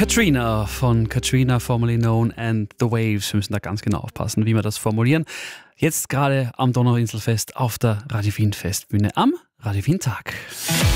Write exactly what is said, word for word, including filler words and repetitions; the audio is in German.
Katrina von Katrina, formerly known and The Waves. Wir müssen da ganz genau aufpassen, wie wir das formulieren. Jetzt gerade am Donauinselfest auf der Radio Wien Festbühne am Radio Wien Tag.